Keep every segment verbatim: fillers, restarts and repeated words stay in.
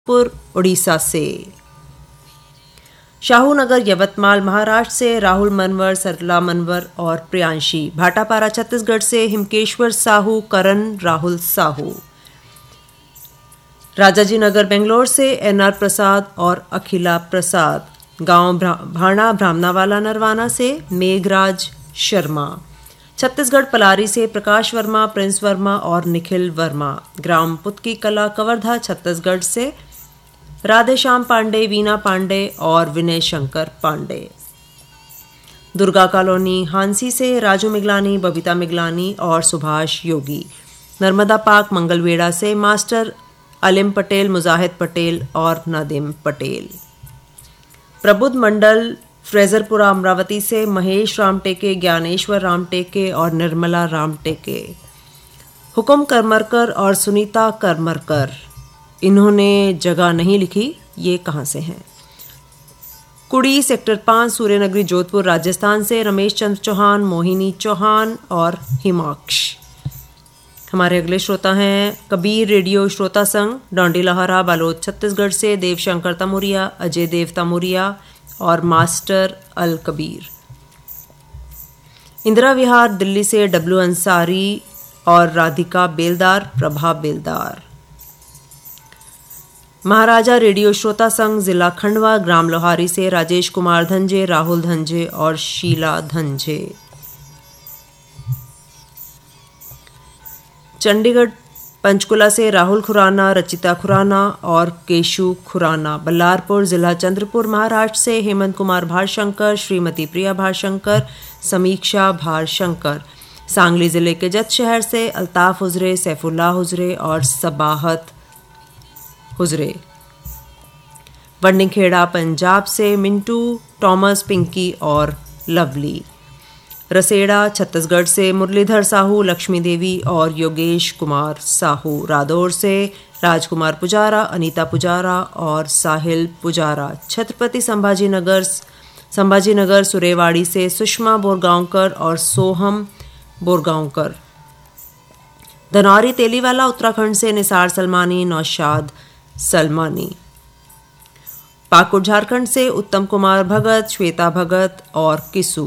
पुर उड़ीसा से। शाहूनगर यवतमाल महाराष्ट्र से राहुल मनवर, सरला मनवर और प्रियांशी। भाटापारा छत्तीसगढ़ से हिमकेश्वर साहू, करण राहुल साहू। राजाजी नगर बेंगलोर से एनआर प्रसाद और अखिला प्रसाद। गांव भाणा ब्राह्मणावाला नरवाना से मेघराज शर्मा। छत्तीसगढ़ पलारी से प्रकाश वर्मा, प्रिंस वर्मा और निखिल वर्मा। ग्राम पुतकी कला कवर्धा छत्तीसगढ़ से राधेश्याम पांडे, वीना पांडे और विनय शंकर पांडे। दुर्गा कॉलोनी हांसी से राजू मिगलानी, बबीता मिगलानी और सुभाष योगी। नर्मदा पार्क मंगलवेड़ा से मास्टर अलिम पटेल, मुजाहिद पटेल और नादिम पटेल। प्रबुद्ध मंडल फ्रेजरपुरा अमरावती से महेश रामटेके, ज्ञानेश्वर रामटेके और निर्मला रामटेके। हुकुम करमरकर और सुनीता करमरकर, इन्होंने जगह नहीं लिखी, ये कहाँ से हैं। कुड़ी सेक्टर पाँच, सूर्यनगरी जोधपुर राजस्थान से रमेश चंद्र चौहान, मोहिनी चौहान और हिमाक्ष। हमारे अगले श्रोता हैं कबीर रेडियो श्रोता संघ, डोंडी लहरा बालोद छत्तीसगढ़ से देवशंकर तमुरिया, अजय देव तमुरिया और मास्टर अल कबीर। इंदिरा विहार दिल्ली से डब्ल्यू अंसारी और राधिका बेलदार, प्रभा बेलदार। महाराजा रेडियो श्रोता संघ जिला खंडवा, ग्राम लोहारी से राजेश कुमार धंजे, राहुल धंजे और शीला धंजे। चंडीगढ़ पंचकुला से राहुल खुराना, रचिता खुराना और केशु खुराना। बल्लारपुर जिला चंद्रपुर महाराष्ट्र से हेमंत कुमार भारशंकर, श्रीमती प्रिया भारशंकर, समीक्षा भारशंकर। सांगली जिले के जत शहर से अल्ताफ हुजरे, सैफुल्लाह हुजरे और सबाहत हुजरे। वंडिंगखेड़ा पंजाब से मिंटू, टॉमस, पिंकी और लवली। रसेड़ा छत्तीसगढ़ से मुरलीधर साहू, लक्ष्मी देवी और योगेश कुमार साहू। रादौर से राजकुमार पुजारा, अनीता पुजारा और साहिल पुजारा। छत्रपति संभाजी नगर संभाजी नगर सुरेवाड़ी से सुषमा बोरगांवकर और सोहम बोरगांवकर। धनौरी तेलीवाला उत्तराखंड से निसार सलमानी, नौशाद सलमानी। पाकुड़ झारखंड से उत्तम कुमार भगत, श्वेता भगत और किसू।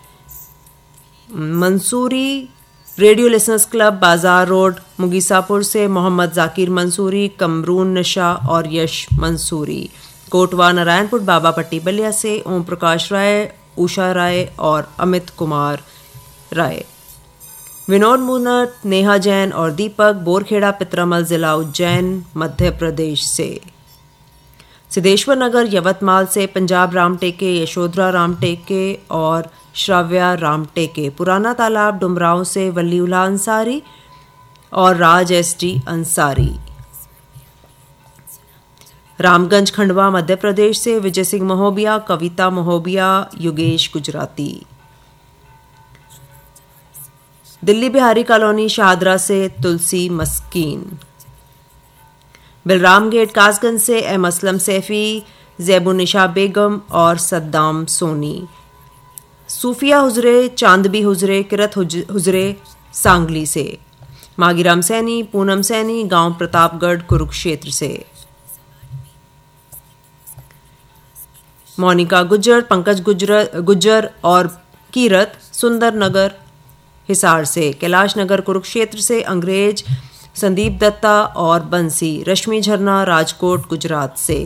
मंसूरी रेडियो लिसनर्स क्लब बाजार रोड मुगीसापुर से मोहम्मद जाकिर मंसूरी, कमरून निशा और यश मंसूरी। कोटवा नारायणपुर बाबा पट्टी बलिया से ओम प्रकाश राय, उषा राय और अमित कुमार राय। विनोद मुनत, नेहा जैन और दीपक बोरखेड़ा पित्रमल जिला उज्जैन मध्य प्रदेश से। सिद्धेश्वर नगर यवतमाल से पंजाब रामटेके, यशोधरा रामटेके और श्राव्या रामटेके। पुराना तालाब डुमराव से वलीउल्लाह अंसारी और राज एस डी अंसारी। रामगंज खंडवा मध्य प्रदेश से विजय सिंह महोबिया, कविता महोबिया, योगेश गुजराती। दिल्ली बिहारी कॉलोनी शाहदरा से तुलसी मस्कीन। बिलराम गेट कासगंज से एम असलम सैफी, जैबुनिशा बेगम और सद्दाम सोनी। सूफिया हुजरे, चांदबी हुजरे, किरत हुजरे सांगली से। मागीराम सैनी, पूनम सैनी, गांव प्रतापगढ़ कुरुक्षेत्र से। मोनिका गुज्जर, पंकज गुज्जर गुज्जर और कीरत सुंदर नगर हिसार से। कैलाश नगर कुरुक्षेत्र से अंग्रेज, संदीप दत्ता और बंसी। रश्मि झरना राजकोट गुजरात से।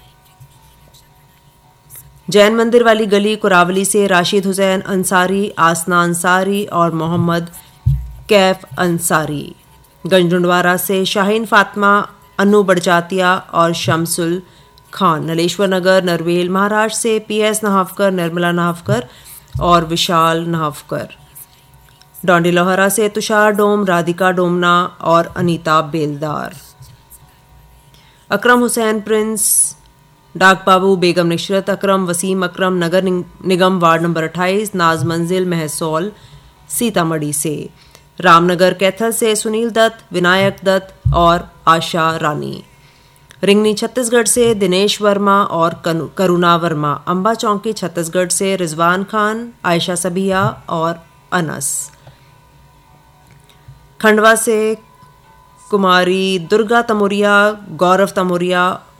जैन मंदिर वाली गली कुरावली से राशिद हुसैन अंसारी, आसना अंसारी और मोहम्मद कैफ अंसारी। गंजडुंडवारा से शाहीन फातिमा, अनु बड़जातिया और शमसुल खान। नलेश्वर नगर नरवेल महाराष्ट्र से पी एस नहावकर, निर्मला नहावकर और विशाल नहावकर। डोंडी लोहरा से तुषार डोम, राधिका डोमना और अनीता बेलदार। अकरम हुसैन प्रिंस, डाक बाबू, बेगम निशरत अकरम, वसीम अकरम, नगर निगम वार्ड नंबर अट्ठाईस, नाज मंजिल महसौल सीतामढ़ी से। रामनगर कैथल से सुनील दत्त, विनायक दत्त और आशा रानी। रिंगनी छत्तीसगढ़ से दिनेश वर्मा और करुणा वर्मा। अंबा चौकी छत्तीसगढ़ से रिजवान खान, आयशा सबिया और अनस। खंडवा से कुमारी दुर्गा तमुरिया, गौरव तमुरिया